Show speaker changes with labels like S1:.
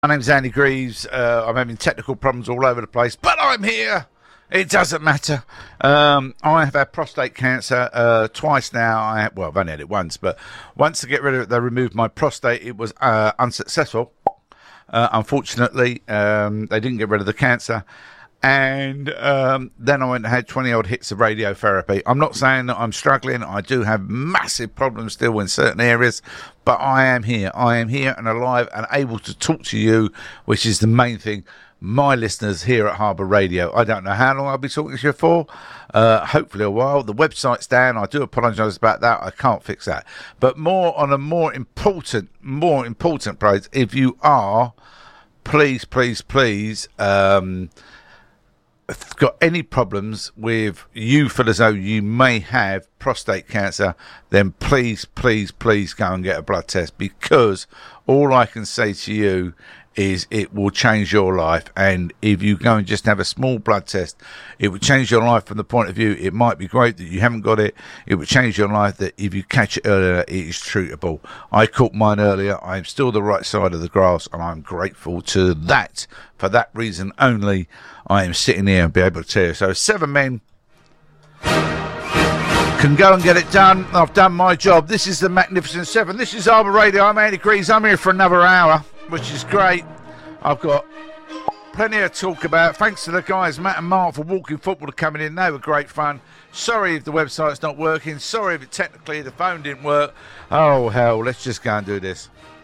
S1: My name's Andy Greaves. I'm having technical problems all over the place, but I'm here. It doesn't matter. I have had prostate cancer twice now. I've only had it once, but once to get rid of it, they removed my prostate. It was unsuccessful. Unfortunately, they didn't get rid of the cancer. And then I went and had 20-odd hits of radiotherapy. I'm not saying that I'm struggling. I do have massive problems still in certain areas, but I am here. I am here and alive and able to talk to you, which is the main thing. My listeners here at Harbour Radio. I don't know how long I'll be talking to you for. Hopefully a while. The website's down. I do apologise about that. I can't fix that. But on a more important place, if you are, please, if got any problems with you feel as though you may have prostate cancer, then please go and get a blood test, because all I can say to you is it will change your life. And if you go and just have a small blood test, it will change your life from the point of view, it might be great that you haven't got it. It will change your life that if you catch it earlier, it is treatable. I caught mine earlier. I am still the right side of the grass, and I'm grateful to that. For that reason only, I am sitting here and be able to tell you. So 7 men can go and get it done. I've done my job. This is the Magnificent Seven. This is Harbour Radio. I'm Andy Greaves. I'm here for another hour, which is great. I've got plenty of talk about. Thanks to the guys, Matt and Mark, for Walking Football coming in. They were great fun. Sorry if the website's not working. Sorry if technically the phone didn't work. Oh, hell, let's just go and do this.